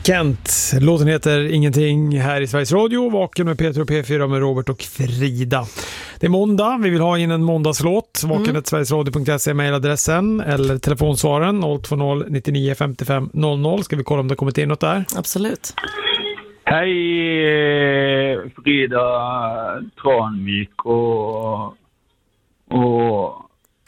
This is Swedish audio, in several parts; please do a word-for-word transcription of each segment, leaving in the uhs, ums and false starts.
Kent, låten heter Ingenting här i Sveriges Radio. Vaken med Peter och P fyra med Robert och Frida. Det är måndag, vi vill ha in en måndagslåt. Vaken mm. sverigesradio punkt se är mejladressen eller telefonsvaren noll två noll nittionio femtiofem noll noll. Ska vi kolla om det kommit in något där? Absolut. Hej Frida Tranvik och och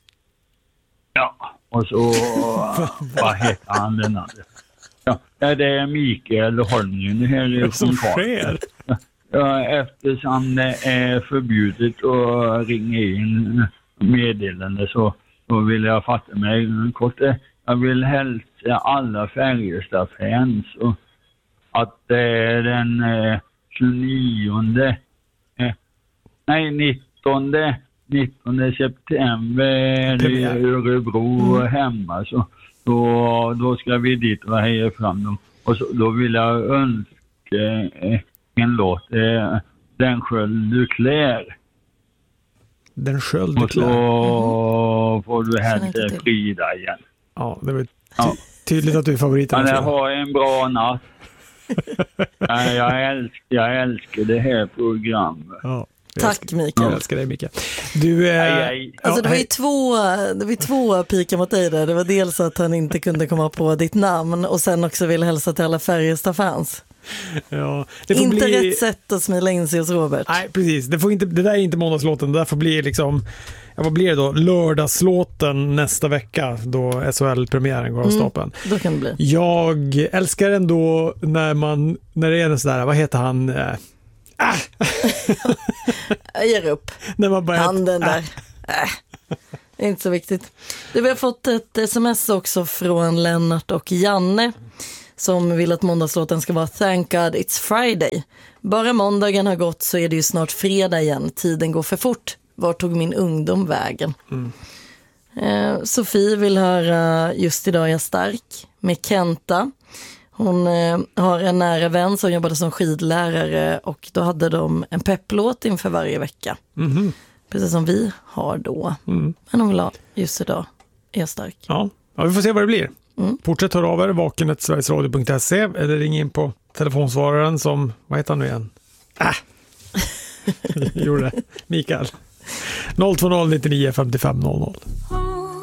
ja, och så vad heter han den andra? Ja, det är Mikael Holmgren här i som sker. Ja, eftersom det är förbjudet att ringa in meddelande så, så vill jag fatta mig kort. Jag vill hälsa alla Färjestad-fans och att det är den eh, tjugonionde eh, nej nittonde nittonde september i Örebro mm. hemma så då, då ska vi dit och heja fram dem. Och så, då vill jag önska eh, en låt eh, Den sköld du klär. Den sköld du klär. Och så mm. får du hälsa Frida igen. Ja, det var ty- ja. tydligt att du är favoriten. Ja, ha en bra natt. Ja, jag, älskar, jag älskar det här programmet. Ja, tack Mikael. Jag älskar dig Mikael. Du, eh, hej, hej. Alltså, det var ju hej. två, det var ju två pika mot dig där. Det var dels att han inte kunde komma på ditt namn och sen också ville hälsa till alla Färjestad-fans. Ja, det får inte bli... rätt sätt att smila in sig hos Robert. Nej, precis. Det, får inte, det där är inte måndagslåten. Det där får bli liksom... Ja, vad blir det då? Lördagslåten nästa vecka då S H L-premiären går av stapeln. Mm, då kan det bli. Jag älskar ändå när man... När det är en sådär... Vad heter han? Äh. Ah! Jag ger upp. När man bara handen äh. där. Äh. Det är inte så viktigt. Du, vi har fått ett sms också från Lennart och Janne som vill att måndagslåten ska vara Thank God It's Friday. Bara måndagen har gått så är det ju snart fredag igen. Tiden går för fort. Var tog min ungdom vägen? Mm. Eh, Sofie vill höra Just idag är jag stark med Kenta. Hon eh, har en nära vän som jobbade som skidlärare och då hade de en pepplåt inför varje vecka. Mm. Precis som vi har då. Mm. Men hon vill ha Just idag är jag stark. Ja, ja vi får se vad det blir. Mm. Fortsätt höra av er, vaken snabel-a sverigesradio punkt se eller ring in på telefonsvararen som, vad heter han nu igen? Äh! Gjorde det. Mikael. noll två noll nittionio femtiofem noll noll.